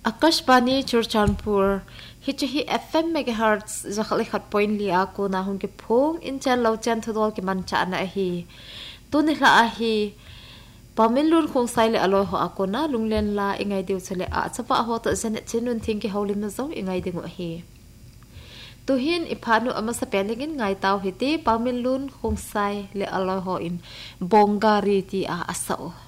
Akashbani Churchanpur Hichi FM megahertz zakhali khat point lia ko na hun ke phong in chan lo chan thodol ke man cha na hi tuni hla a hi pamilun khong sai le aloy ho akona lunglen la ingai deu chale a chapa ho to zanet chinun thing ke holim na zo ingai dingo hi tuhin iphanu ama sa pelingin ngai taw hiti pamilun khong sai le aloy ho in bongari ti a asao